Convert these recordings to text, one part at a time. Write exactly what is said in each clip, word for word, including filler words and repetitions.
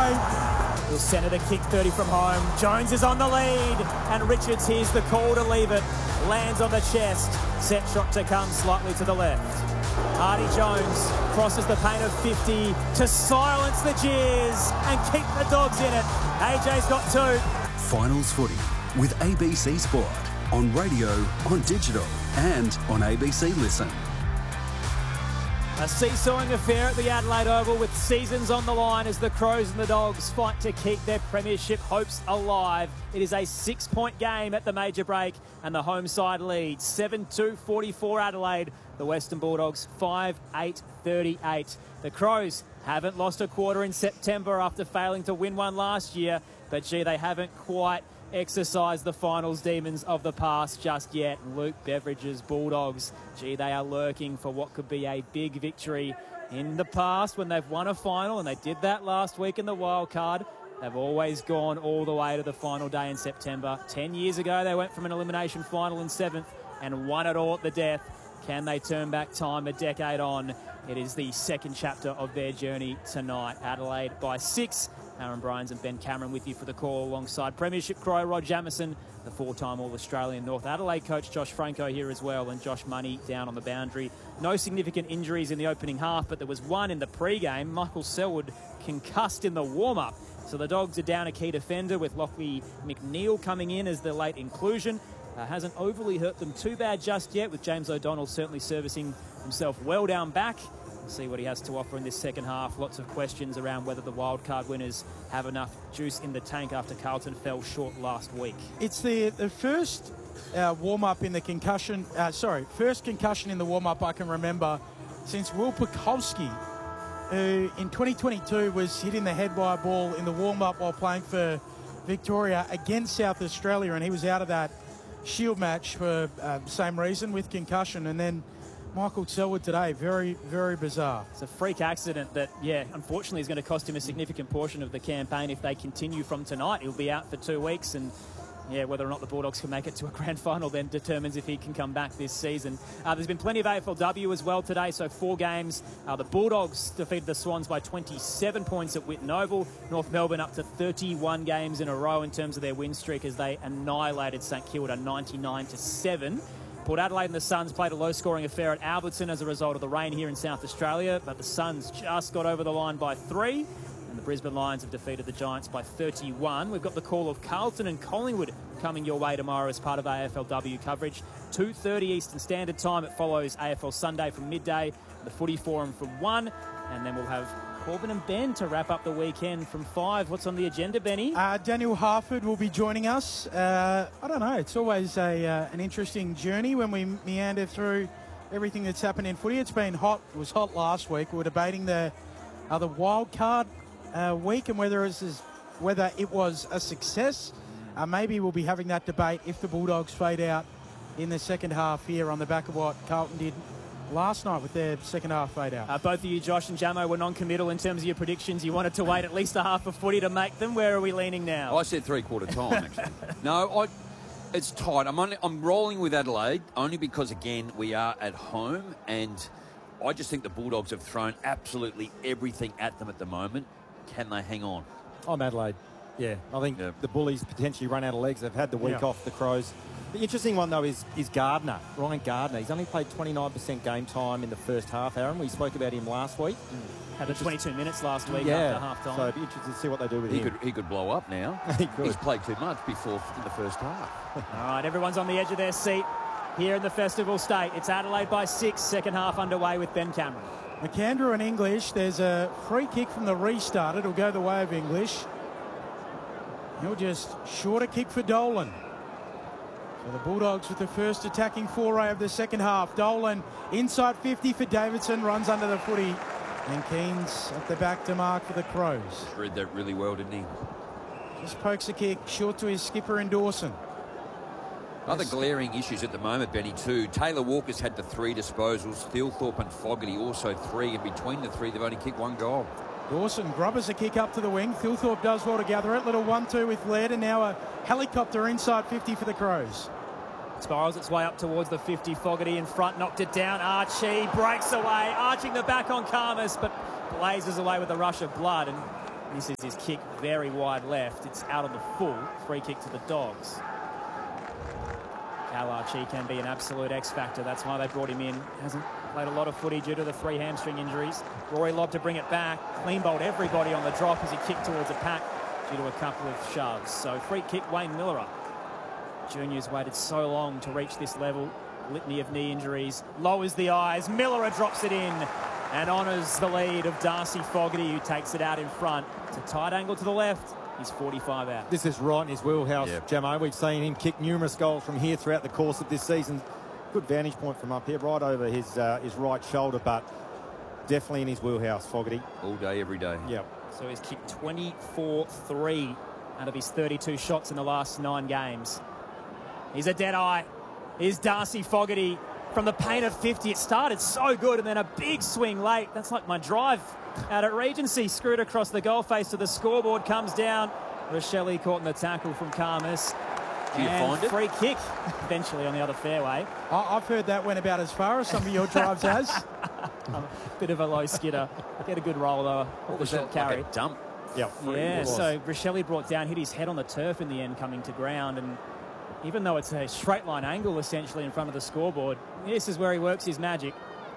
game. He'll centre the kick thirty from home. Jones is on the lead, and Richards hears the call to leave it. Lands on the chest. Set shot to come slightly to the left. Hardy Jones crosses the paint of fifty to silence the jeers and keep the Dogs in it. A J's got two. Finals footy with A B C Sport on radio, on digital and on A B C Listen. A seesawing affair at the Adelaide Oval with seasons on the line as the Crows and the Dogs fight to keep their premiership hopes alive. It is a six-point game at the major break and the home side leads seven two forty-four Adelaide. The Western Bulldogs five eight thirty-eight. The Crows haven't lost a quarter in September after failing to win one last year, but gee, they haven't quite exercised the finals demons of the past just yet. Luke Beveridge's Bulldogs, gee, they are lurking for what could be a big victory. In the past, when they've won a final, and they did that last week in the wild card, they've always gone all the way to the final day in September. Ten years ago, they went from an elimination final in seventh and won it all at the death. Can they turn back time a decade on? It is the second chapter of their journey tonight. Adelaide by six. Aaron Bryans and Ben Cameron with you for the call alongside Premiership Crow Rod Jamieson, the four-time All-Australian North Adelaide coach Josh Franco here as well, and Josh Money down on the boundary. No significant injuries in the opening half, but there was one in the pre-game. Michael Selwood concussed in the warm-up. So the Dogs are down a key defender with Lockie McNeil coming in as the late inclusion. Uh, hasn't overly hurt them too bad just yet, with James O'Donnell certainly servicing himself well down back. We'll see what he has to offer in this second half. Lots of questions around whether the wildcard winners have enough juice in the tank after Carlton fell short last week. It's the, the first uh, warm-up in the concussion, uh, sorry, first concussion in the warm-up I can remember since Will Pukowski, who in twenty twenty-two was hit in the head by a ball in the warm-up while playing for Victoria against South Australia, and he was out of that Shield match for uh, same reason with concussion. And then Michael Selwood today, very, very bizarre. It's a freak accident that, yeah, unfortunately is going to cost him a significant portion of the campaign if they continue from tonight. He'll be out for two weeks and, yeah, whether or not the Bulldogs can make it to a grand final then determines if he can come back this season. Uh, there's been plenty of A F L W as well today, so four games. Uh, the Bulldogs defeated the Swans by twenty-seven points at Whitten Oval. North Melbourne up to thirty-one games in a row in terms of their win streak as they annihilated St Kilda ninety-nine to seven. Port Adelaide and the Suns played a low-scoring affair at Albertson as a result of the rain here in South Australia, but the Suns just got over the line by three. And the Brisbane Lions have defeated the Giants by thirty-one. We've got the call of Carlton and Collingwood coming your way tomorrow as part of A F L W coverage. two thirty Eastern Standard Time. It follows A F L Sunday from midday, the Footy Forum from one, and then we'll have Corbin and Ben to wrap up the weekend from five. What's on the agenda, Benny? Uh, Daniel Harford will be joining us. Uh, I don't know. It's always a uh, an interesting journey when we meander through everything that's happened in footy. It's been hot. It was hot last week. We were debating the uh, the wild card uh, week and whether it was, whether it was a success. Uh, maybe we'll be having that debate if the Bulldogs fade out in the second half here on the back of what Carlton did last night with their second half fade out. Uh, both of you, Josh and Jamo, were non-committal in terms of your predictions. You wanted to wait at least a half of footy to make them. Where are we leaning now? I said three-quarter time, actually. No, I, it's tight. I'm, only, I'm rolling with Adelaide only because, again, we are at home, and I just think the Bulldogs have thrown absolutely everything at them at the moment. Can they hang on? I'm Adelaide. Yeah, I think yeah. the Bullies potentially run out of legs. They've had the week yeah. off, the Crows. The interesting one, though, is is Gardner, Ryan Gardner. He's only played twenty-nine percent game time in the first half, Aaron. We spoke about him last week. Mm. Had the twenty-two minutes last week yeah. after half time. So it'd be interesting to see what they do with he him. Could, he could blow up now. he could. He's played too much before in the first half. All right, everyone's on the edge of their seat here in the Festival State. It's Adelaide by six, second half underway with Ben Cameron. McAndrew and English. There's a free kick from the restart. It'll go the way of English. He'll just shorter kick for Dolan. So the Bulldogs with the first attacking foray of the second half. Dolan inside fifty for Davidson, runs under the footy. And Keane's at the back to mark for the Crows. Read that really well, didn't he? Just pokes a kick short to his skipper in Dawson. Other glaring issues at the moment, Benny, too. Taylor Walker's had the three disposals. Thilthorpe and Fogarty also three. And between the three, they've only kicked one goal. Dawson grubbers a kick up to the wing. Thilthorpe does well to gather it. Little one two with Laird, and now a helicopter inside fifty for the Crows. Spirals its way up towards the fifty. Fogarty in front, knocked it down. Archie breaks away, arching the back on Karmas, but blazes away with a rush of blood. And Misses his kick very wide left. It's out on the full. Free kick to the Dogs. Cal Archie can be an absolute X-factor. That's why they brought him in. Hasn't played a lot of footy due to the three hamstring injuries. Rory Lobb to bring it back. Clean bowled everybody on the drop as he kicked towards a pack due to a couple of shoves. So free kick, Wayne Miller. Junior's waited so long to reach this level. Litany of knee injuries. Lowers the eyes. Miller drops it in and honours the lead of Darcy Fogarty, who takes it out in front. It's a tight angle to the left. He's forty-five out. This is right in his wheelhouse, yep. Jamo. We've seen him kick numerous goals from here throughout the course of this season. Good vantage point from up here, right over his uh, his right shoulder, but definitely in his wheelhouse, Fogarty. All day, every day. Yep. So he's kicked twenty-four three out of his thirty-two shots in the last nine games. He's a dead eye. Here's Darcy Fogarty from the paint of fifty. It started so good, and then a big swing late. That's like my drive out at Regency. Screwed across the goal face to the scoreboard. Comes down. Rochelle caught in the tackle from Karmas. Do you and find it? Free kick eventually on the other fairway. I- I've heard that went about as far as some of your drives has. A bit of a low skidder. Get a good roll though. What The was short that? carry. Like a dump? Yep. Yeah, so Rochelle brought down, hit his head on the turf in the end, coming to ground. And even though it's a straight line angle essentially in front of the scoreboard, this is where he works his magic.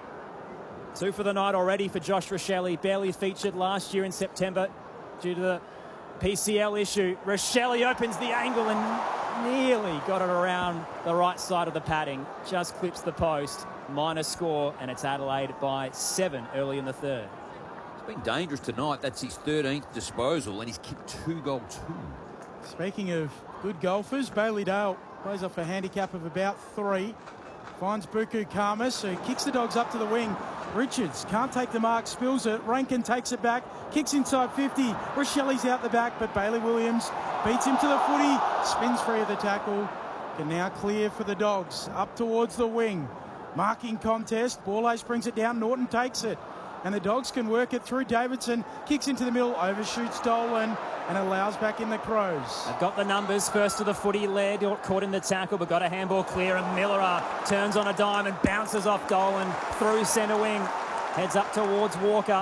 Two for the night already for Josh Rochelle. Barely featured last year in September due to the P C L issue. Rochelle opens the angle and nearly got it around the right side of the padding. Just clips the post. Minor score, and it's Adelaide by seven early in the third. It's been dangerous tonight. That's his thirteenth disposal, and he's kicked two goal two. Speaking of good golfers, Bailey Dale plays off a handicap of about three. Finds Buku Karmas, who kicks the Dogs up to the wing. Richards can't take the mark, spills it. Rankin takes it back, kicks inside fifty. Rochelle's out the back, but Bailey Williams beats him to the footy, spins free of the tackle. Can now clear for the Dogs, up towards the wing. Marking contest, Borlase brings it down, Norton takes it. And the Dogs can work it through Davidson, kicks into the middle, overshoots Dolan, and allows back in the Crows. They've got the numbers. First to the footy, led, caught in the tackle, but got a handball clear, and Miller turns on a dime and bounces off Dolan through centre wing. Heads up towards Walker.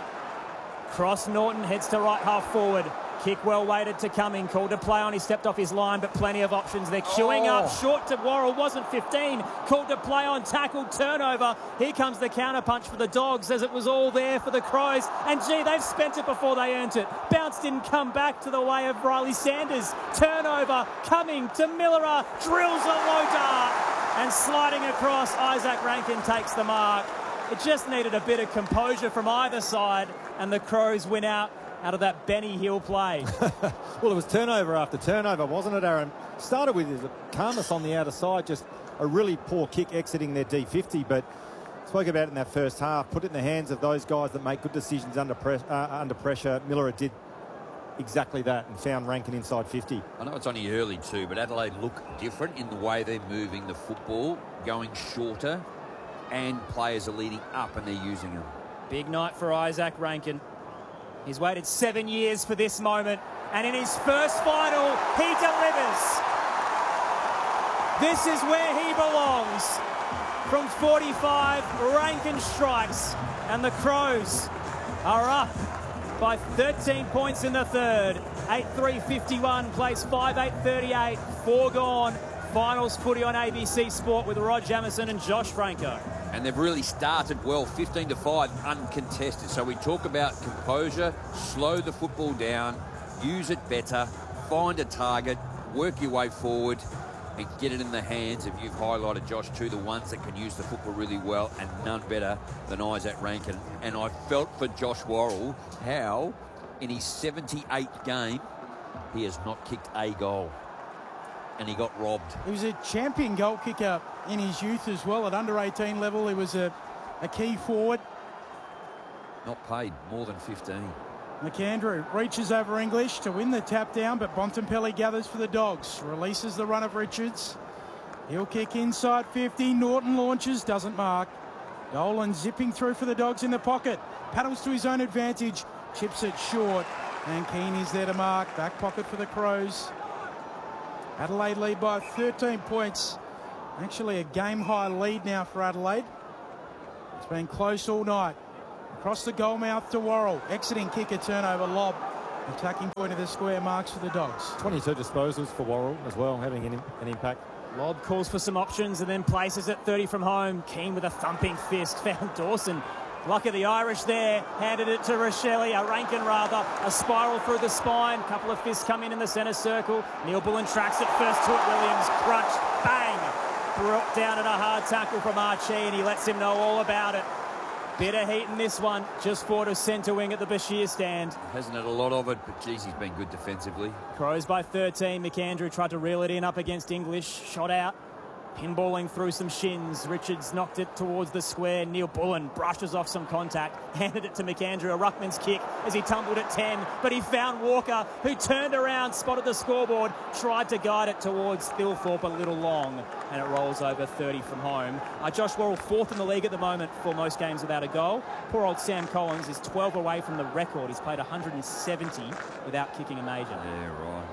Cross Norton, heads to right half forward. Kick well weighted to Cumming, called to play on. He stepped off his line, but plenty of options. They're queuing Oh. up, short to Worrell, wasn't fifteen. Called to play on, tackled, turnover. Here comes the counter punch for the Dogs, as it was all there for the Crows. And gee, they've spent it before they earned it. Bounce didn't come back to the way of Riley Sanders. Turnover, Cumming to Miller, drills a low dart. And sliding across, Isaac Rankin takes the mark. It just needed a bit of composure from either side, and the Crows win out out of that Benny Hill play. Well, it was turnover after turnover, wasn't it, Aaron? Started with Karmas on the outer side, just a really poor kick exiting their D fifty, but spoke about it in that first half. Put it in the hands of those guys that make good decisions under, press, uh, under pressure. Miller did exactly that and found Rankin inside fifty. I know it's only early too, but Adelaide look different in the way they're moving the football, going shorter, and players are leading up and they're using them. Big night for Isaac Rankin. He's waited seven years for this moment, and in his first final, he delivers. This is where he belongs. From forty-five, Rankin strikes, and the Crows are up by thirteen points in the third. eight three fifty-one, plays five eight thirty-eight, four gone. Finals footy on A B C Sport with Rod Jamieson and Josh Franco. And they've really started well, fifteen to five, uncontested. So we talk about composure, slow the football down, use it better, find a target, work your way forward, and get it in the hands of, you've highlighted, Josh, two the ones that can use the football really well, and none better than Isaac Rankin. And I felt for Josh Worrell how, in his seventy-eighth game, he has not kicked a goal. And he got robbed. He was a champion goal kicker in his youth as well. At under eighteen level, he was a, a key forward. Not paid more than fifteen. McAndrew reaches over English to win the tap down, but Bontempelli gathers for the Dogs. Releases the run of Richards. He'll kick inside fifty. Norton launches, doesn't mark. Dolan zipping through for the Dogs in the pocket. Paddles to his own advantage. Chips it short. And Keane is there to mark. Back pocket for the Crows. Adelaide lead by thirteen points. Actually a game-high lead now for Adelaide. It's been close all night. Across the goal mouth to Worrell. Exiting kicker, turnover, lob. Attacking point of the square marks for the Dogs. twenty-two disposals for Worrell as well, having an, an impact. Lobb calls for some options and then places it thirty from home. Keane with a thumping fist found Dawson. Luck of the Irish there, handed it to Rochelle, a Rankin rather, a spiral through the spine, couple of fists come in in the centre circle. Neil Bullen tracks it first to it, Williams, crunch, bang! Brought down at a hard tackle from Archie and he lets him know all about it. Bit of heat in this one, just forward of centre wing at the Bashir stand. Hasn't had a lot of it, but geez, he's been good defensively. Crows by thirteen, McAndrew tried to reel it in up against English, shot out. Pinballing through some shins. Richards knocked it towards the square. Neil Bullen brushes off some contact. Handed it to McAndrew. A ruckman's kick as he tumbled at ten. But he found Walker, who turned around, spotted the scoreboard, tried to guide it towards Thilthorpe a little long. And it rolls over thirty from home. Uh, Josh Worrell, fourth in the league at the moment for most games without a goal. Poor old Sam Collins is twelve away from the record. He's played one hundred seventy without kicking a major. Yeah, right.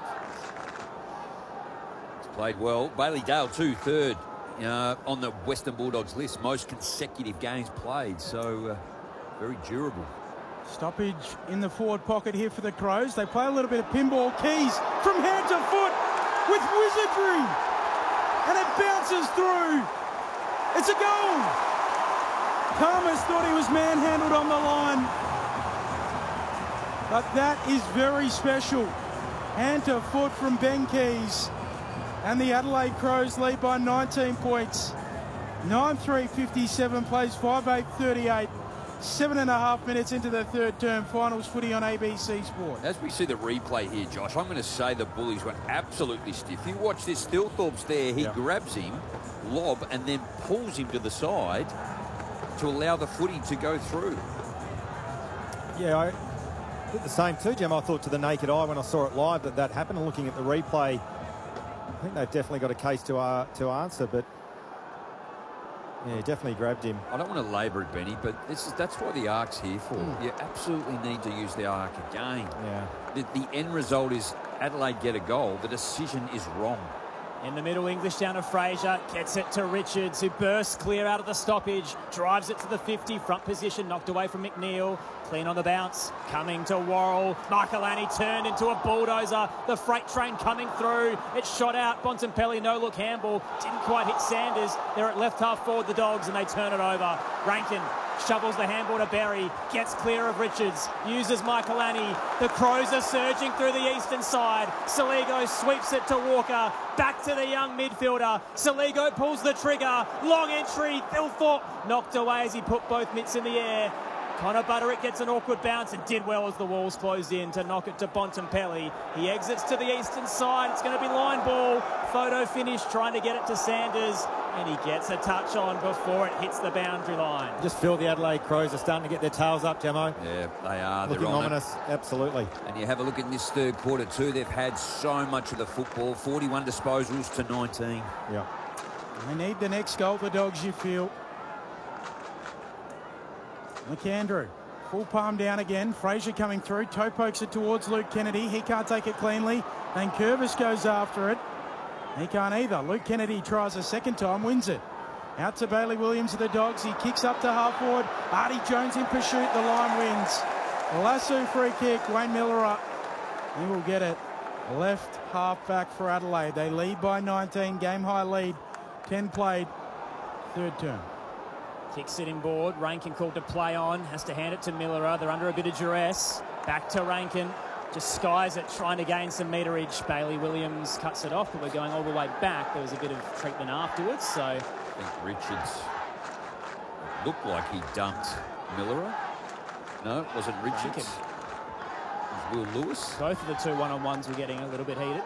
Played well. Bailey Dale, too, third uh, on the Western Bulldogs list. Most consecutive games played, so uh, very durable. Stoppage in the forward pocket here for the Crows. They play a little bit of pinball. Keys from hand to foot with wizardry. And it bounces through. It's a goal. Palmer's thought he was manhandled on the line. But that is very special. Hand to foot from Ben Keys. And the Adelaide Crows lead by nineteen points. nine three fifty-seven plays five eight thirty-eight. Seven and a half minutes into the third term. Finals footy on A B C Sport. As we see the replay here, Josh, I'm going to say the Bullies were absolutely stiff. You watch this, Thilthorpe's there. He yep. grabs him, lob, and then pulls him to the side to allow the footy to go through. Yeah, I did the same too, Jim. I thought to the naked eye when I saw it live that that happened. And looking at the replay, I think they've definitely got a case to uh, to answer, but yeah, definitely grabbed him. I don't want to labour it, Benny, but this is that's what the arc's here for. Mm. You absolutely need to use the arc again. Yeah. The, the end result is Adelaide get a goal. The decision is wrong. In the middle, English down to Fraser, gets it to Richards, who bursts clear out of the stoppage, drives it to the fifty, front position, knocked away from McNeil, clean on the bounce, coming to Worrell. Michaelani turned into a bulldozer, the freight train coming through, it's shot out, Bontempelli, no look handball, didn't quite hit Sanders, they're at left half forward, the Dogs, and they turn it over. Rankin shovels the handball to Berry, gets clear of Richards, uses Michaelani. The Crows are surging through the eastern side. Saligo sweeps it to Walker, back to the young midfielder. Saligo pulls the trigger, long entry, Thilthorpe knocked away as he put both mitts in the air. Connor Butterick gets an awkward bounce and did well as the walls closed in to knock it to Bontempelli. He exits to the eastern side. It's going to be line ball. Photo finish trying to get it to Sanders. And he gets a touch on before it hits the boundary line. Just feel the Adelaide Crows are starting to get their tails up, Jamo. Yeah, they are. Looking They're on ominous, it. absolutely. And you have a look in this third quarter too. They've had so much of the football. forty-one disposals to nineteen. Yeah. They need the next goal, the Dogs, you feel. McAndrew, full palm down again. Fraser coming through. Toe pokes it towards Luke Kennedy. He can't take it cleanly. Then Curvis goes after it. He can't either. Luke Kennedy tries a second time, wins it. Out to Bailey Williams of the Dogs. He kicks up to half forward. Artie Jones in pursuit. The line wins. Lasso free kick. Wayne Miller up. He will get it. Left half back for Adelaide. They lead by nineteen. Game high lead. ten played. Third term. Kicks it inboard. Rankin called to play on. Has to hand it to Miller. They're under a bit of duress. Back to Rankin. Just skies it, trying to gain some meterage. Bailey Williams cuts it off, but we're going all the way back. There was a bit of treatment afterwards, so... I think Richards looked like he dumped Miller. No, it wasn't Richards. Rankin. It was Will Lewis. Both of the two one-on-ones were getting a little bit heated.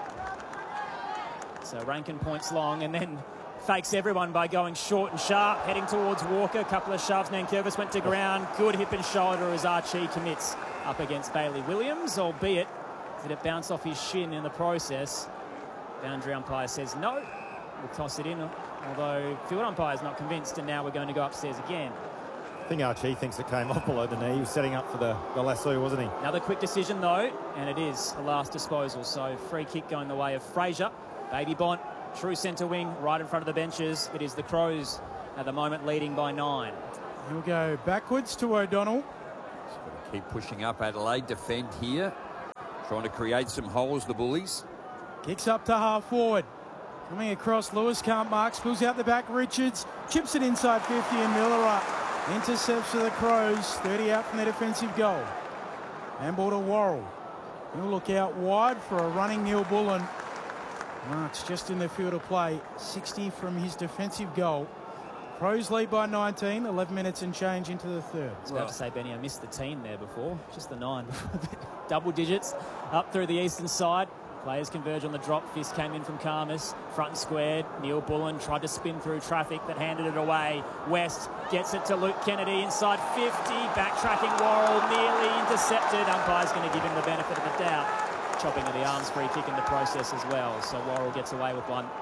So Rankin points long and then fakes everyone by going short and sharp, heading towards Walker. A couple of shoves. Nankervis went to ground. Good hip and shoulder as Archie commits up against Bailey Williams, albeit that it bounced off his shin in the process. Boundary umpire says no. We'll toss it in, although field umpire is not convinced, and now we're going to go upstairs again. I think Archie thinks it came off below the knee. He was setting up for the, the lasso, wasn't he? Another quick decision, though, and it is a last disposal. So free kick going the way of Fraser. Baby Bont, true centre wing, right in front of the benches. It is the Crows at the moment leading by nine. He'll go backwards to O'Donnell. Keep pushing up Adelaide. Defend here. Trying to create some holes, the Bullies. Kicks up to half forward. Coming across, Lewis can't mark. Spills out the back, Richards. Chips it inside fifty and Miller intercepts for the Crows. thirty out from their defensive goal. Handball to Worrell. He'll look out wide for a running Neil Bullen. Marks just in the field of play. sixty from his defensive goal. Crows lead by nineteen, eleven minutes and change into the third. I was about to say, Benny, I missed the teen there before. Just the nine. Double digits up through the eastern side. Players converge on the drop. Fist came in from Karmas. Front and squared. Neil Bullen tried to spin through traffic but handed it away. West gets it to Luke Kennedy inside fifty. Backtracking Worrell. Nearly intercepted. Umpire's going to give him the benefit of the doubt. Chopping of the arms, free kick in the process as well. So Worrell gets away with one.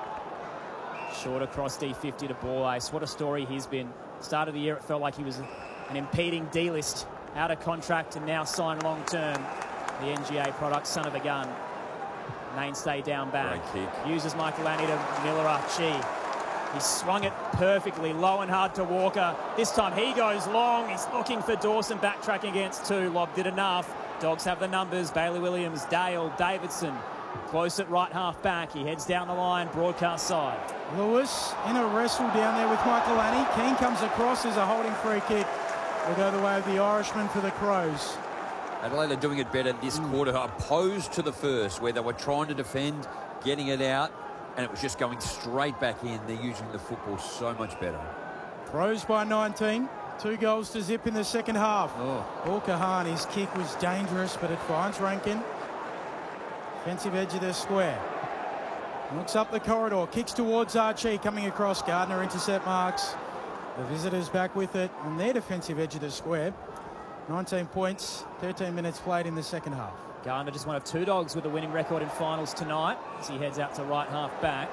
Short across D fifty to Ball Ace. What a story he's been. Start of the year, it felt like he was an impeding D-list. Out of contract and now signed long-term. The N G A product, son of a gun. Mainstay down back. Uses Michael Annie to Miller Chi. He swung it perfectly, low and hard to Walker. This time he goes long. He's looking for Dawson, backtracking against two. Lobb did enough. Dogs have the numbers. Bailey Williams, Dale, Davidson. Close at right half back. He heads down the line, broadcast side. Lewis in a wrestle down there with Michael Annie. Keane comes across as a holding free kick. Will go the way of the Irishman for the Crows. Adelaide are doing it better this mm. quarter, opposed to the first, where they were trying to defend, getting it out, and it was just going straight back in. They're using the football so much better. Crows by nineteen. Two goals to zip in the second half. Oh. Paul Kahan, his kick was dangerous, but it finds Rankin. Defensive edge of the square. Looks up the corridor, kicks towards Archie, coming across. Gardner intercept marks. The visitors back with it on their defensive edge of the square. nineteen points, thirteen minutes played in the second half. Gardner just one of two Dogs with a winning record in finals tonight as he heads out to right half back.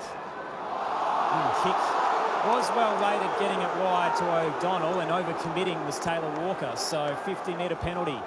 Mm, kick was well rated, getting it wide to O'Donnell, and over-committing was Taylor Walker, so fifty metre penalty.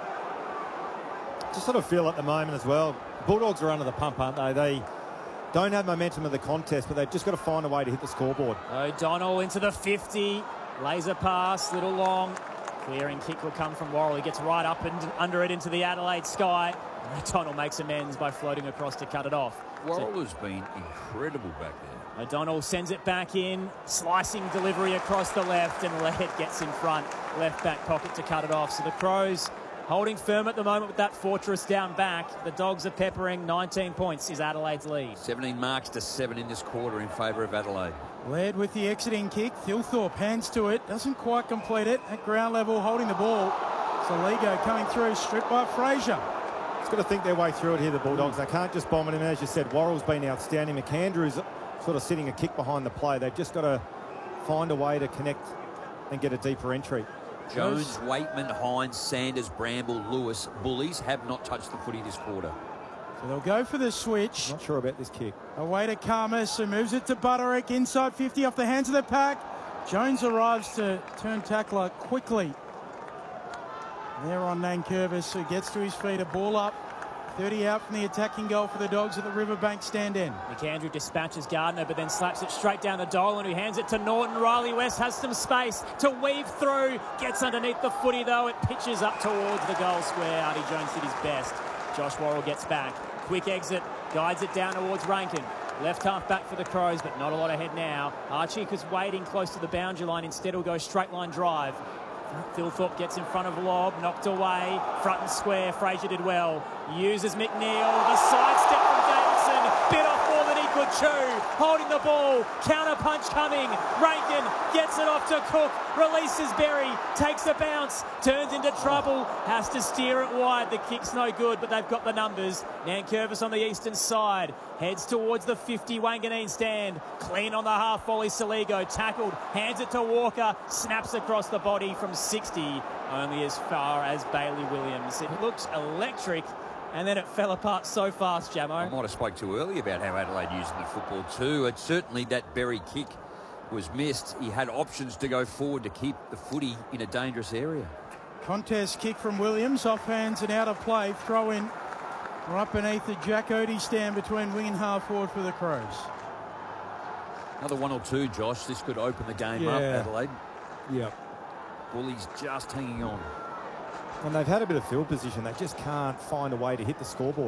Just sort of feel at the moment as well, Bulldogs are under the pump, aren't they? They don't have momentum of the contest, but they've just got to find a way to hit the scoreboard. O'Donnell into the fifty, laser pass, little long. Clearing kick will come from Worrell. He gets right up and under it into the Adelaide sky. And O'Donnell makes amends by floating across to cut it off. Worrell so, has been incredible back there. O'Donnell sends it back in, slicing delivery across the left, and Laird gets in front, left back pocket to cut it off. So the Crows holding firm at the moment with that fortress down back. The Dogs are peppering. nineteen points is Adelaide's lead. seventeen marks to seven in this quarter in favour of Adelaide. Laird with the exiting kick. Thilthorpe hands to it. Doesn't quite complete it. At ground level, holding the ball. Saligo coming through, stripped by Fraser. It's got to think their way through it here, the Bulldogs. They can't just bomb it in. As you said, Worrell's been outstanding. McAndrew's sort of sitting a kick behind the play. They've just got to find a way to connect and get a deeper entry. Jones, Waitman, Hines, Sanders, Bramble, Lewis, Bullies have not touched the footy this quarter. So they'll go for the switch. Not sure about this kick. Away to Karmas, who moves it to Butterick. Inside fifty off the hands of the pack. Jones arrives to turn tackler quickly. There on Nankervis, who gets to his feet. A ball up. thirty out from the attacking goal for the Dogs at the Riverbank stand end. McAndrew dispatches Gardner, but then slaps it straight down to Dolan, who hands it to Norton. Riley West has some space to weave through. Gets underneath the footy, though. It pitches up towards the goal square. Artie Jones did his best. Josh Worrell gets back. Quick exit. Guides it down towards Rankin. Left half back for the Crows, but not a lot ahead now. Archie was waiting close to the boundary line. Instead, he'll go straight line drive. Thilthorpe gets in front of Lobb, knocked away, front and square. Fraser did well. Uses McNeil. The sidestep from Davidson. Bit off more than he could chew. Holding the ball. Counter punch coming. Rankin gets it off to Cook. Releases Berry. Takes a bounce. Turns into trouble. Has to steer it wide. The kick's no good, but they've got the numbers. Nankervis on the eastern side. Heads towards the fifty Wanganeen stand. Clean on the half volley. Saligo tackled. Hands it to Walker. Snaps across the body from sixty. Only as far as Bailey Williams. It looks electric. And then it fell apart so fast, Jamo. I might have spoke too early about how Adelaide using the football too. It's certainly that Berry kick was missed. He had options to go forward to keep the footy in a dangerous area. Contest kick from Williams. Off hands and out of play. Throw in right beneath the Jack Odie stand between wing and half forward for the Crows. Another one or two, Josh. This could open the game yeah. up, Adelaide. Yep. Bullies just hanging on. When they've had a bit of field position, they just can't find a way to hit the scoreboard.